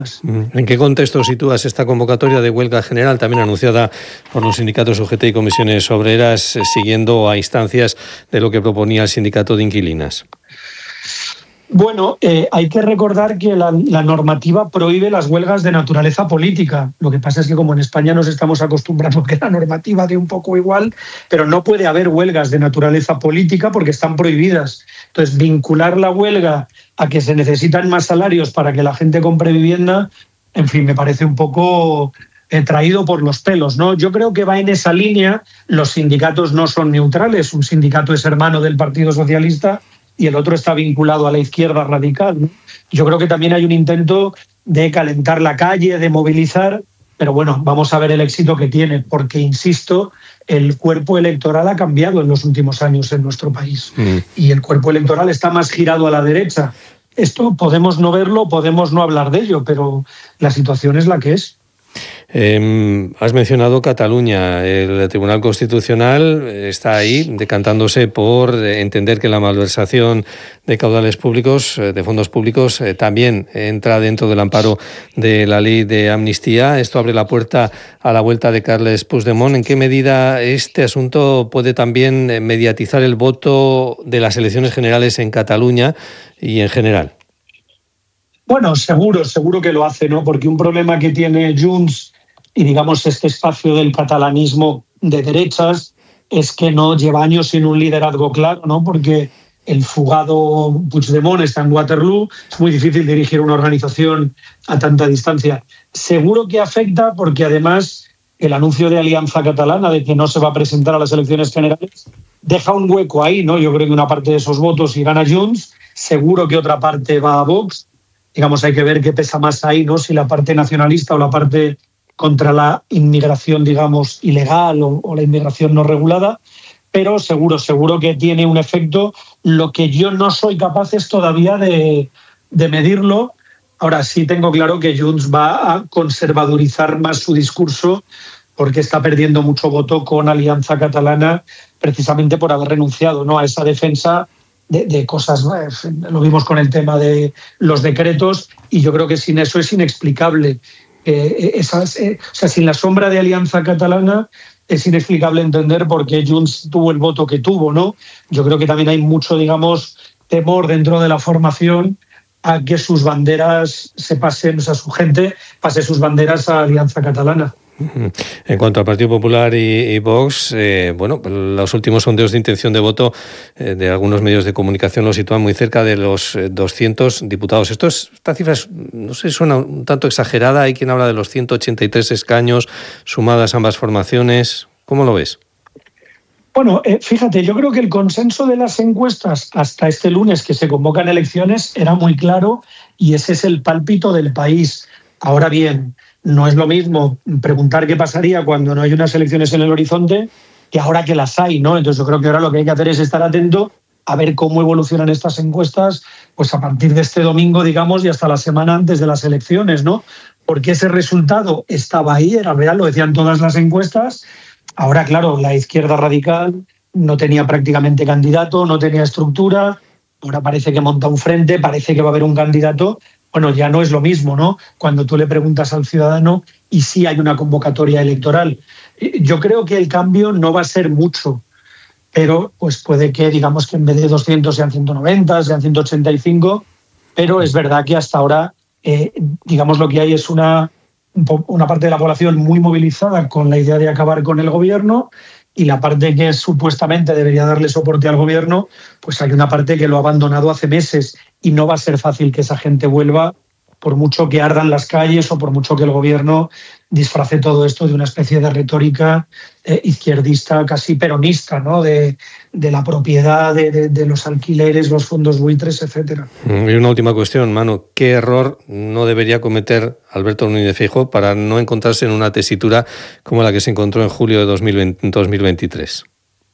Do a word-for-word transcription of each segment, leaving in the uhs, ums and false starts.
¿En qué contexto sitúas esta convocatoria de huelga general, también anunciada por los sindicatos U G T y comisiones obreras, siguiendo a instancias de lo que proponía el sindicato de inquilinas? Bueno, eh, hay que recordar que la, la normativa prohíbe las huelgas de naturaleza política. Lo que pasa es que como en España nos estamos acostumbrando a que la normativa dé un poco igual, pero no puede haber huelgas de naturaleza política porque están prohibidas. Entonces, vincular la huelga a que se necesitan más salarios para que la gente compre vivienda, en fin, me parece un poco eh, traído por los pelos, ¿no? Yo creo que va en esa línea. Los sindicatos no son neutrales. Un sindicato es hermano del Partido Socialista y el otro está vinculado a la izquierda radical, ¿no? Yo creo que también hay un intento de calentar la calle, de movilizar, pero bueno, vamos a ver el éxito que tiene, porque, insisto, el cuerpo electoral ha cambiado en los últimos años en nuestro país mm. y el cuerpo electoral está más girado a la derecha. Esto podemos no verlo, podemos no hablar de ello, pero la situación es la que es. Eh, has mencionado Cataluña. El Tribunal Constitucional está ahí decantándose por entender que la malversación de caudales públicos, de fondos públicos, eh, también entra dentro del amparo de la ley de amnistía. Esto abre la puerta a la vuelta de Carles Puigdemont. ¿En qué medida este asunto puede también mediatizar el voto de las elecciones generales en Cataluña y en general? Bueno, seguro, seguro que lo hace, ¿no? Porque un problema que tiene Junts y, digamos, este espacio del catalanismo de derechas es que no lleva años sin un liderazgo claro, ¿no? Porque el fugado Puigdemont está en Waterloo, es muy difícil dirigir una organización a tanta distancia. Seguro que afecta porque, además, el anuncio de Alianza Catalana de que no se va a presentar a las elecciones generales deja un hueco ahí, ¿no? Yo creo que una parte de esos votos, si gana Junts, seguro que otra parte va a Vox. Digamos, hay que ver qué pesa más ahí, ¿no? Si la parte nacionalista o la parte contra la inmigración, digamos, ilegal o, o la inmigración no regulada, pero seguro, seguro que tiene un efecto. Lo que yo no soy capaz es todavía de, de medirlo. Ahora sí tengo claro que Junts va a conservadurizar más su discurso porque está perdiendo mucho voto con Alianza Catalana precisamente por haber renunciado, ¿no?, a esa defensa De, de cosas, ¿no? Lo vimos con el tema de los decretos y yo creo que sin eso es inexplicable. Eh, esas, eh, o sea, sin la sombra de Alianza Catalana es inexplicable entender por qué Junts tuvo el voto que tuvo, ¿no? Yo creo que también hay mucho, digamos, temor dentro de la formación a que sus banderas se pasen, o sea, su gente pase sus banderas a Alianza Catalana. En cuanto al Partido Popular y, y Vox, eh, bueno, los últimos sondeos de intención de voto eh, de algunos medios de comunicación lo sitúan muy cerca de los eh, doscientos diputados. Esto es, esta cifra es, no sé, suena un tanto exagerada. Hay quien habla de los ciento ochenta y tres escaños sumadas ambas formaciones. ¿Cómo lo ves? Bueno, eh, fíjate, yo creo que el consenso de las encuestas hasta este lunes que se convocan elecciones era muy claro y ese es el pálpito del país. Ahora bien, no es lo mismo preguntar qué pasaría cuando no hay unas elecciones en el horizonte que ahora que las hay, ¿no? Entonces yo creo que ahora lo que hay que hacer es estar atento a ver cómo evolucionan estas encuestas pues a partir de este domingo, digamos, y hasta la semana antes de las elecciones, ¿no? Porque ese resultado estaba ahí, era real, lo decían todas las encuestas. Ahora, claro, la izquierda radical no tenía prácticamente candidato, no tenía estructura, ahora parece que monta un frente, parece que va a haber un candidato. Bueno, ya no es lo mismo, ¿no?, cuando tú le preguntas al ciudadano y sí hay una convocatoria electoral. Yo creo que el cambio no va a ser mucho, pero pues puede que, digamos, que en vez de doscientos sean ciento noventa, sean ciento ochenta y cinco, pero es verdad que hasta ahora, eh, digamos, lo que hay es una, una parte de la población muy movilizada con la idea de acabar con el gobierno y la parte que supuestamente debería darle soporte al gobierno, pues hay una parte que lo ha abandonado hace meses y no va a ser fácil que esa gente vuelva por mucho que ardan las calles o por mucho que el gobierno disfrace todo esto de una especie de retórica eh, izquierdista, casi peronista, ¿no?, de, de la propiedad, de, de, de los alquileres, los fondos buitres, etcétera. Y una última cuestión, Manu. ¿Qué error no debería cometer Alberto Núñez Feijóo para no encontrarse en una tesitura como la que se encontró en julio de dos mil veinte, dos mil veintitrés?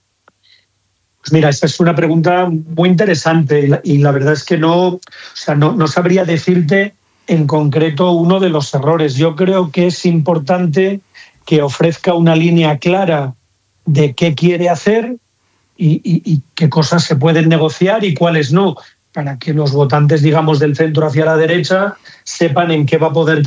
Pues mira, esta es una pregunta muy interesante y la, y la verdad es que no, o sea, no, no sabría decirte en concreto uno de los errores. Yo creo que es importante que ofrezca una línea clara de qué quiere hacer y, y, y qué cosas se pueden negociar y cuáles no. para que los votantes, digamos, del centro hacia la derecha sepan en qué va a poder